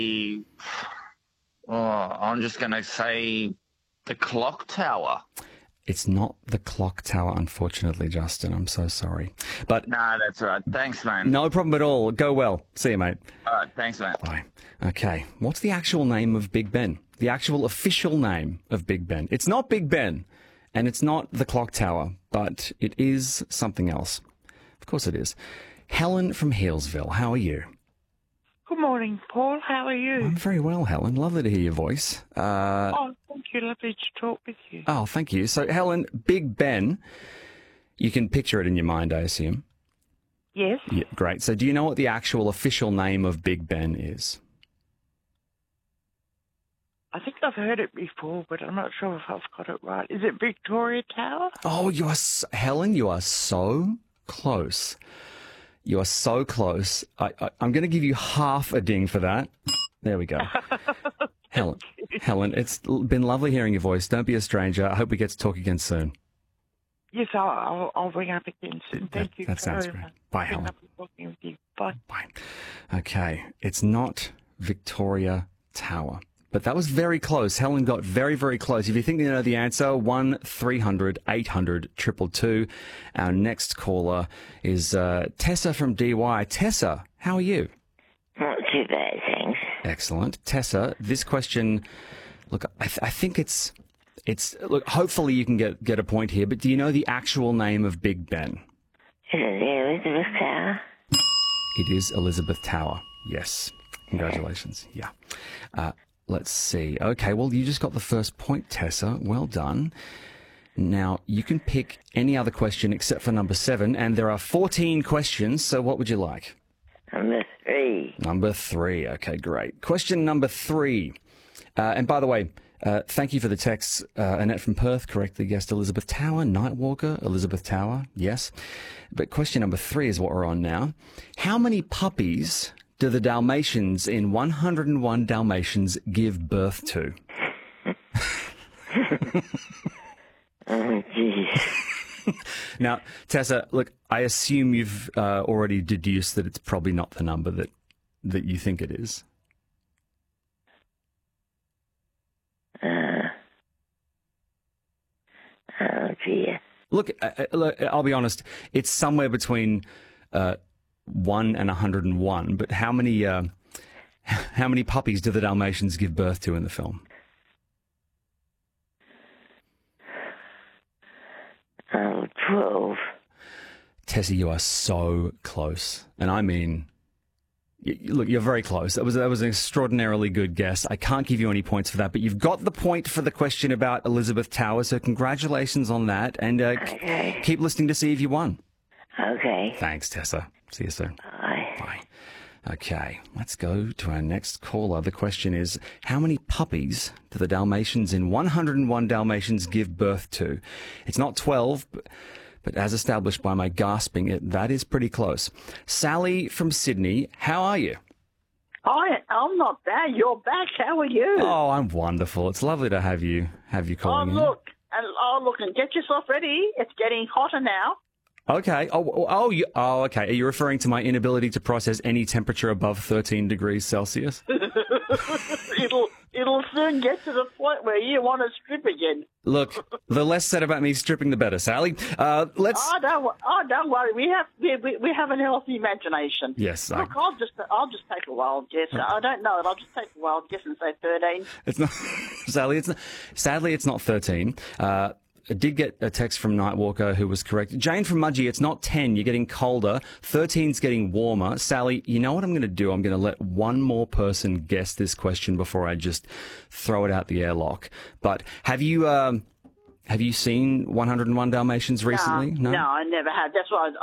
Oh, I'm just going to say the clock tower. It's not the clock tower, unfortunately, Justin. I'm so sorry. But No, that's all right. Thanks, man. no problem at all. Go well. See you, mate. All right, thanks, man. Bye. Okay. What's the actual name of Big Ben? The actual official name of Big Ben. It's not Big Ben, and it's not the clock tower, but it is something else. Of course it is. Helen from Healesville, how are you? Good morning, Paul. How are you? I'm very well, Helen. Lovely to hear your voice. Oh, thank you. Lovely to talk with you. Oh, thank you. So, Helen, Big Ben, you can picture it in your mind, I assume. Yes. Yeah, great. So do you know what the actual official name of Big Ben is? I think I've heard it before, but I'm not sure if I've got it right. Is it Victoria Tower? Oh, Helen, you are so close. You are so close. I'm going to give you half a ding for that. There we go. Helen, it's been lovely hearing your voice. Don't be a stranger. I hope we get to talk again soon. Yes, I'll ring up again soon. Thank you. That sounds very great. much. Bye, Helen. Lovely talking with you. Bye. Bye. Okay, it's not Victoria Tower. But that was very close. Helen got very, very close. If you think you know the answer, 1-300-800-222. Our next caller is Tessa from DY. Tessa, how are you? Not too bad, thanks. Excellent. Tessa, this question, look, I think it's look, hopefully you can get a point here, but do you know the actual name of Big Ben? Is it the Elizabeth Tower? It is Elizabeth Tower. Yes. Congratulations. Yeah. Let's see. Okay, well, you just got the first point, Tessa. Well done. Now, you can pick any other question except for number 7, and there are 14 questions, so what would you like? Number 3. Number 3. Okay, great. Question number 3. And by the way, thank you for the texts. Annette from Perth correctly guessed Elizabeth Tower. Nightwalker, Elizabeth Tower, yes. But question number 3 is what we're on now. How many puppies do the Dalmatians in 101 Dalmatians give birth to? Oh, jeez. Now, Tessa, look, I assume you've already deduced that it's probably not the number that you think it is. Oh, dear. Look, I'll be honest, it's somewhere between 1 and 101, but how many puppies do the Dalmatians give birth to in the film? Oh, 12. Tessa, you are so close. And I mean, look, you're very close. That was an extraordinarily good guess. I can't give you any points for that, but you've got the point for the question about Elizabeth Tower, so congratulations on that. And Okay. keep listening to see if you won. Okay. Thanks, Tessa. See you soon. Bye. Bye. Okay, let's go to our next caller. The question is, how many puppies do the Dalmatians in 101 Dalmatians give birth to? It's not 12, but as established by my gasping, that is pretty close. Sally from Sydney, how are you? I'm not bad. You're back. How are you? Oh, I'm wonderful. It's lovely to have you calling in. Look, and get yourself ready. It's getting hotter now. Okay. Okay. Are you referring to my inability to process any temperature above 13 degrees Celsius? It'll soon get to the point where you want to strip again. Look, the less said about me stripping, the better, Sally. Let's. Don't worry. We have a healthy imagination. Yes. Look, I'll just take a wild guess. I don't know it. I'll just take a wild guess and say 13. It's not, Sally. It's not. Sadly, it's not 13. I did get a text from Nightwalker who was correct. Jane from Mudgee, it's not 10. You're getting colder. 13's getting warmer. Sally, you know what I'm going to do? I'm going to let one more person guess this question before I just throw it out the airlock. But have you seen 101 Dalmatians recently? No, I never have. That's why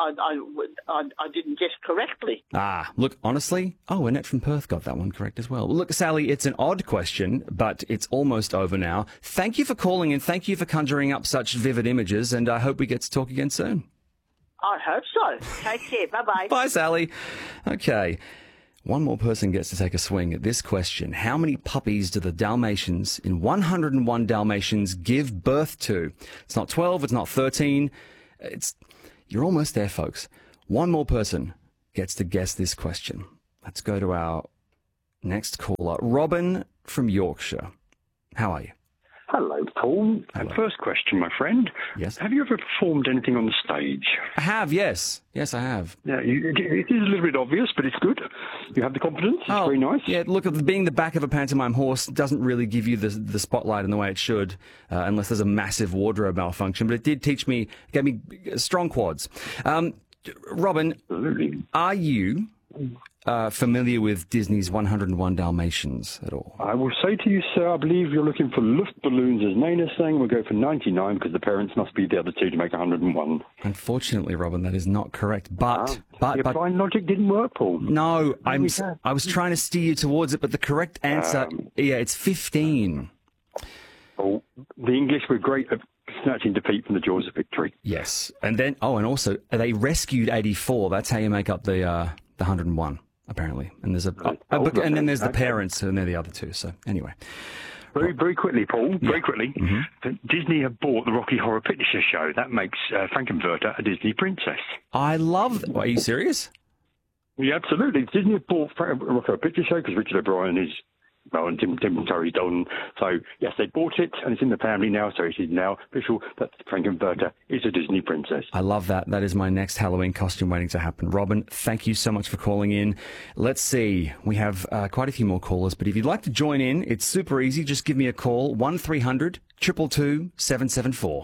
I didn't guess correctly. Look, honestly, Annette from Perth got that one correct as well. Look, Sally, it's an odd question, but it's almost over now. Thank you for calling and thank you for conjuring up such vivid images, and I hope we get to talk again soon. I hope so. Take care. Bye-bye. Bye, Sally. Okay. One more person gets to take a swing at this question. How many puppies do the Dalmatians in 101 Dalmatians give birth to? It's not 12, it's not 13. You're almost there, folks. One more person gets to guess this question. Let's go to our next caller, Robin from Yorkshire. How are you? Hello, Paul. Hello. First question, my friend. Yes. Have you ever performed anything on the stage? I have, yes. Yes, I have. Yeah, it is a little bit obvious, but it's good. You have the confidence. It's very nice. Yeah, look, being the back of a pantomime horse doesn't really give you the spotlight in the way it should, unless there's a massive wardrobe malfunction. But it did gave me strong quads. Robin, Absolutely. are you familiar with Disney's 101 Dalmatians at all? I will say to you, sir, I believe you're looking for Luftballoons, as Nana's saying. We'll go for 99 because the parents must be the other two to make 101. Unfortunately, Robin, that is not correct. But Your blind logic didn't work, Paul. no, I was trying to steer you towards it, but the correct answer, it's 15. Oh, the English were great at snatching defeat from the jaws of victory. Yes, and then and also they rescued 84. That's how you make up the 101. Apparently, and there's and then there's the parents, and they're the other two. So anyway, Very quickly, Paul. Very quickly. Mm-hmm. Disney have bought the Rocky Horror Picture Show. That makes Frankenfurter a Disney princess. I love. Are you serious? Yeah, absolutely. Disney have bought Rocky Horror Picture Show because Richard O'Brien is. Well, and Tim Curry's done. So, yes, they bought it, and it's in the family now, so it is now official that Frankenfurter is a Disney princess. I love that. That is my next Halloween costume waiting to happen. Robin, thank you so much for calling in. Let's see. We have quite a few more callers, but if you'd like to join in, it's super easy. Just give me a call, 1300 222 774.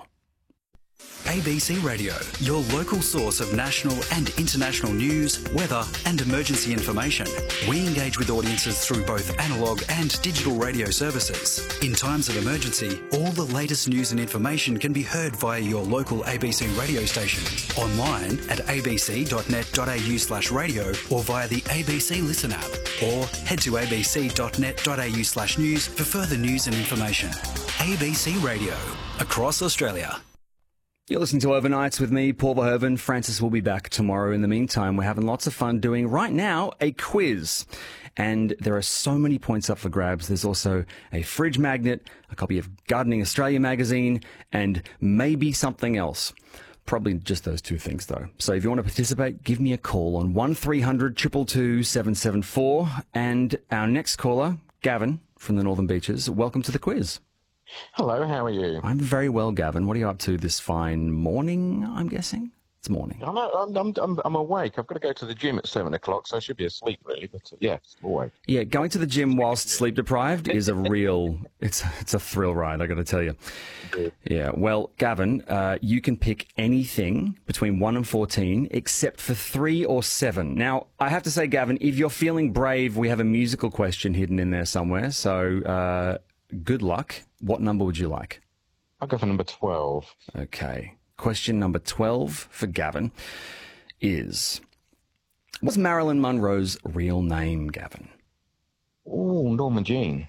ABC Radio, your local source of national and international news, weather and emergency information. We engage with audiences through both analogue and digital radio services. In times of emergency, all the latest news and information can be heard via your local ABC radio station, online at abc.net.au/radio or via the ABC Listen app, or head to abc.net.au/news for further news and information. ABC Radio, across Australia. You're listening to Overnights with me, Paul Verhoeven. Francis will be back tomorrow. In the meantime, we're having lots of fun doing, right now, a quiz. And there are so many points up for grabs. There's also a fridge magnet, a copy of Gardening Australia magazine, and maybe something else. Probably just those two things, though. So if you want to participate, give me a call on 1300 222 774. And our next caller, Gavin from the Northern Beaches, welcome to the quiz. Hello, how are you? I'm very well, Gavin. What are you up to this fine morning, I'm guessing? It's morning. I'm awake. I've got to go to the gym at 7 o'clock, so I should be asleep, really. But yes, awake. Yeah, going to the gym whilst sleep deprived is a real, it's a thrill ride, I got to tell you. Yeah, well, Gavin, you can pick anything between 1 and 14 except for 3 or 7. Now, I have to say, Gavin, if you're feeling brave, we have a musical question hidden in there somewhere, so good luck. What number would you like? I'll go for number 12. Okay. Question number 12 for Gavin is, what's Marilyn Monroe's real name, Gavin? Oh, Norma Jean.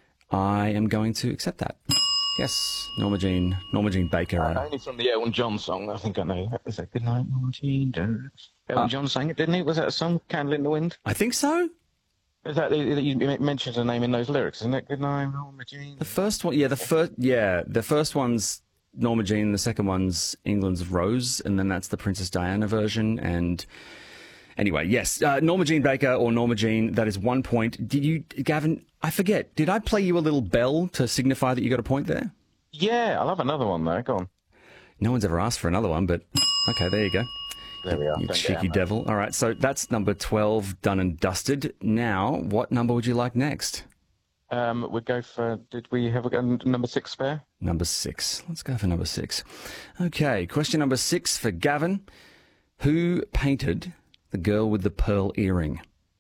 I am going to accept that. Yes, Norma Jean Baker. Only from the Elton John song, I think I know. Is that Good Night, Norma Jean? Elton John sang it, didn't he? Was that a song, Candle in the Wind? I think so. Is that you mentioned her name in those lyrics, isn't it? Good night, Norma Jean. The first one, the first one's Norma Jean, the second one's England's Rose, and then that's the Princess Diana version. And anyway, yes, Norma Jean Baker or Norma Jean, that is 1 point. Did you, Gavin, I forget, did I play you a little bell to signify that you got a point there? Yeah, I'll have another one though, go on. No one's ever asked for another one, but okay, there you go. There we are. You cheeky devil. All right, so that's number 12 done and dusted. Now, what number would you like next? We'd go for, did we have a number 6 spare? Number 6. Let's go for number 6. Okay, question number 6 for Gavin. Who painted The Girl with the Pearl Earring?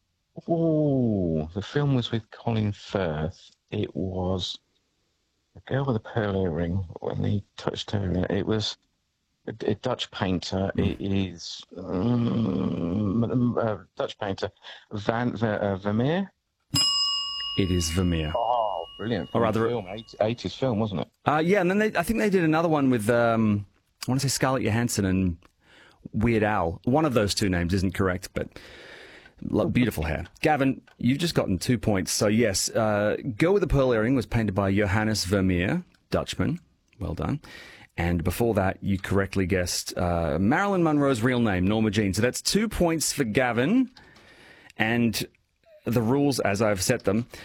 Oh, the film was with Colin Firth. It was The Girl with the Pearl Earring. When he touched her, it was a Dutch painter. It is Dutch painter Vermeer. It is Vermeer. Oh, brilliant! Or rather, film, 80s film, wasn't it? Yeah, and then I think they did another one with I want to say Scarlett Johansson and Weird Al. One of those two names isn't correct, but beautiful hair. Gavin, you've just gotten 2 points. So yes, Girl with the Pearl Earring was painted by Johannes Vermeer, Dutchman. Well done. And before that, you correctly guessed Marilyn Monroe's real name, Norma Jean. So that's 2 points for Gavin. And the rules as I've set them.